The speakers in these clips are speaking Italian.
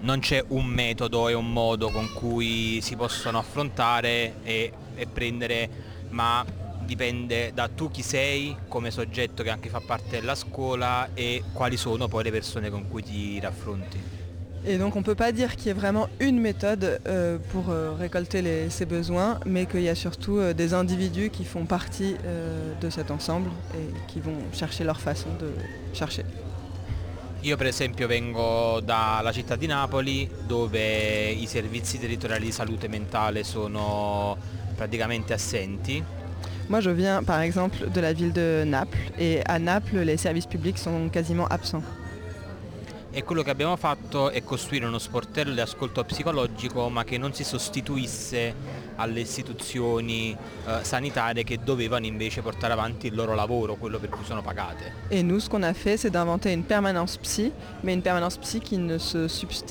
non c'è un metodo e un modo con cui si possono affrontare e prendere, ma dipende da tu chi sei come soggetto che anche fa parte della scuola e quali sono poi le persone con cui ti raffronti. Et donc on ne peut pas dire qu'il y ait vraiment une méthode pour récolter ces besoins, mais qu'il y a surtout des individus qui font partie de cet ensemble et qui vont chercher leur façon de chercher. Io per esempio vengo dalla città di Napoli, dove i servizi territoriali di salute mentale sono praticamente assenti. Moi je viens par exemple de la ville de Naples et à Naples les services publics sont quasiment absents. E quello che abbiamo fatto è costruire uno sportello di ascolto psicologico, ma che non si sostituisse alle istituzioni sanitarie che dovevano invece portare avanti il loro lavoro, quello per cui sono pagate. Et nous ce qu'on a fait c'est d'inventer une permanence psy, mais une permanence psy qui ne se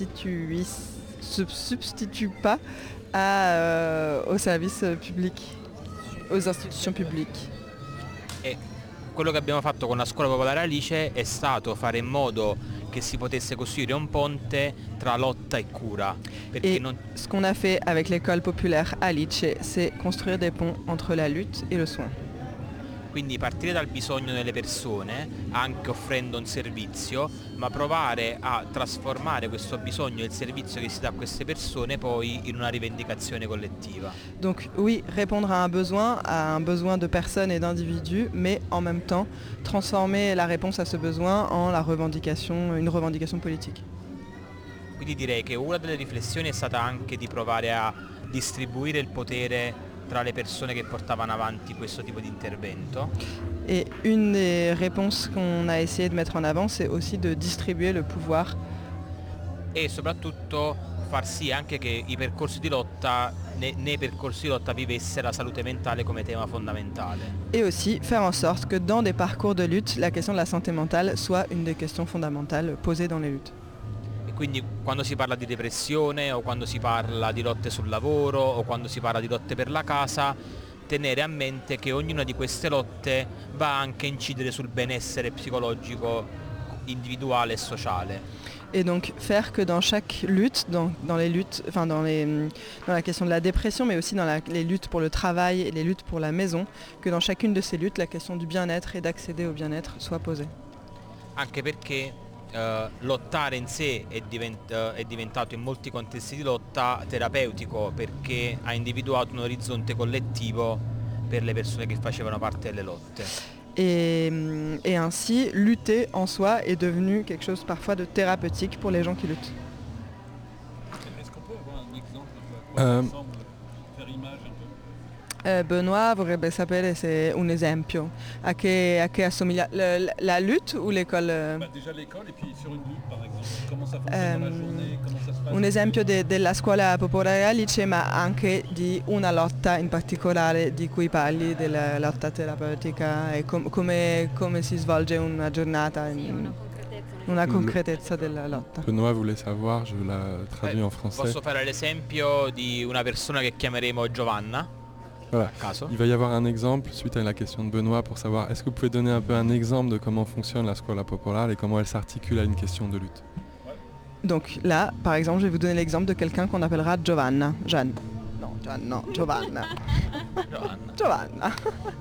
substitue pas aux services publics, aux institutions publiques. E quello che abbiamo fatto con la scuola popolare Alice è stato fare in modo che si potesse costruire un ponte tra lotta e cura. Et ce qu'on a fait avec l'école populaire Alice, c'est construire des ponts entre la lutte et le soin. Quindi partire dal bisogno delle persone, anche offrendo un servizio, ma provare a trasformare questo bisogno e il servizio che si dà a queste persone poi in una rivendicazione collettiva. Donc oui, répondre à un besoin de personnes et d'individus, mais en même temps transformer la réponse à ce besoin en une revendication politique. Quindi direi che una delle riflessioni è stata anche di provare a distribuire il potere tra le persone che portavano avanti questo tipo di intervento. Et une des réponses qu'on a essayé de mettre en avant, c'est aussi de distribuer le pouvoir. E soprattutto far sì anche che i percorsi di lotta, nei percorsi di lotta vivesse la salute mentale come tema fondamentale. Et aussi faire en sorte que dans des parcours de lutte, la question de la santé mentale soit une des questions fondamentales posées dans les luttes. Quindi quando si parla di depressione o quando si parla di lotte sul lavoro o quando si parla di lotte per la casa, tenere a mente che ognuna di queste lotte va anche a incidere sul benessere psicologico individuale e sociale. Et donc faire que dans chaque lutte, dans les luttes, enfin dans la question de la dépression, mais aussi dans les luttes pour le travail et les luttes pour la maison, que dans chacune de ces luttes, la question du bien-être et d'accéder au bien-être soit posée. Anche perché lottare in sé è diventato in molti contesti di lotta terapeutico, perché ha individuato un orizzonte collettivo per le persone che facevano parte delle lotte. Et ainsi, lutter en soi est devenu quelque chose parfois de thérapeutique pour les gens qui luttent. Est-ce qu'on peut avoir un exemple un peu à quoi ça ressemble, faire image un peu? Benoît vorrebbe sapere se un esempio a che assomiglia la lutte o l'école. Déjà l'école et puis sur une lutte par exemple. Comment ça fonctionne dans la journée, comment ça se passe? Un esempio della scuola popolare Alice, ma anche di una lotta in particolare di cui parli, della lotta terapeutica e come si svolge una giornata, una concretezza della lotta. Benoît voulait savoir, je la traduis en français. Posso fare l'esempio di una persona che chiameremo Giovanna. Voilà. Il va y avoir un exemple suite à la question de Benoît pour savoir, est-ce que vous pouvez donner un peu un exemple de comment fonctionne la scuola popolare et comment elle s'articule à une question de lutte? Donc là, par exemple, je vais vous donner l'exemple de quelqu'un qu'on appellera Giovanna. Giovanna. Giovanna.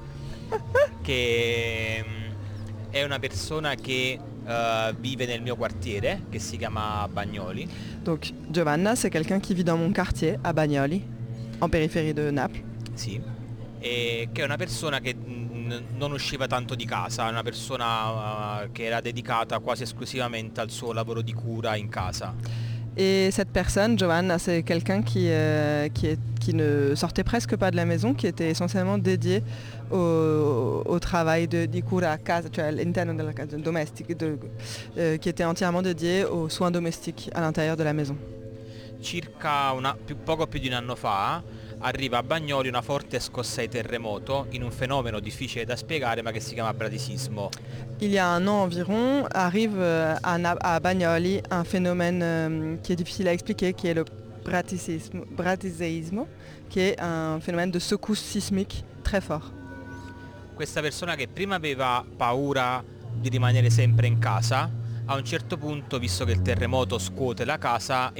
Che è una persona che vive nel mio quartiere, che si chiama Bagnoli. Donc Giovanna, c'est quelqu'un qui vit dans mon quartier, à Bagnoli, en périphérie de Naples. Sì, e che è una persona che non usciva tanto di casa, una persona che era dedicata quasi esclusivamente al suo lavoro di cura in casa. Et cette personne, Giovanna, c'est quelqu'un qui ne sortait presque pas de la maison, qui était essentiellement dédié au travail di cura a casa, cioè all'interno della casa, domestique, qui était entièrement dédié aux soins domestiques à l'intérieur de la maison. Circa poco più di un anno fa arriva a Bagnoli una forte scossa di terremoto in un fenomeno difficile da spiegare ma che si chiama bradisismo. Il y a un an environ arrive à Bagnoli un phénomène qui est difficile à expliquer, qui est le bradiseismo, qui est un phénomène de secousse sismique très fort. Questa persona che prima aveva paura di rimanere sempre in casa, a un certo punto, visto che il terremoto scuote la casa,